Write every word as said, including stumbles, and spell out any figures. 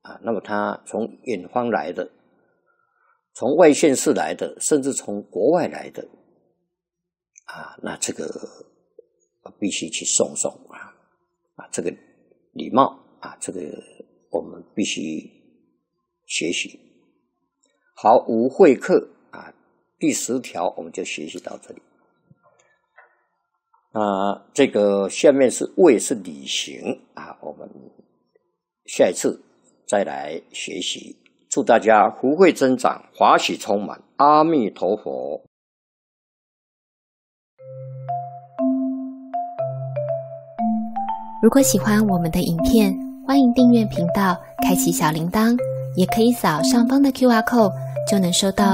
啊，那么他从远方来的，从外县市来的，甚至从国外来的啊，那这个必须去送送啊啊，这个礼貌啊，这个我们必须学习。好，无会客啊，第十条我们就学习到这里。啊，这个下面是位是礼行啊，我们下一次再来学习。祝大家福慧增长，华喜充满，阿弥陀佛。 如果喜欢我们的影片，欢迎订阅频道，开启小铃铛，也可以扫上方的 Q R code，就能收到